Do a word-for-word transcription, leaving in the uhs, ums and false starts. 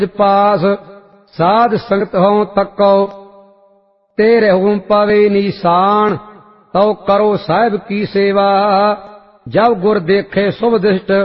पास साध संगत हों तको ते रहूं पावे निशान तो करो साहिब की सेवा जब गुर देखे शुभ दृष्ट